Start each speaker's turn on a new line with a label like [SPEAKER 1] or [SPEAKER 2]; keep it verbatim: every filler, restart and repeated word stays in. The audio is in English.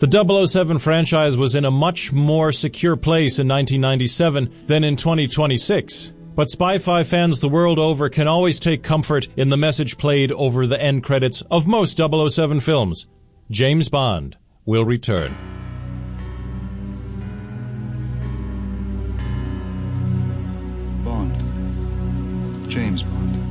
[SPEAKER 1] The double oh seven franchise was in a much more secure place in nineteen ninety-seven than in twenty twenty-six. But Spy-Fi fans the world over can always take comfort in the message played over the end credits of most double oh seven films. James Bond will return.
[SPEAKER 2] Bond. James Bond.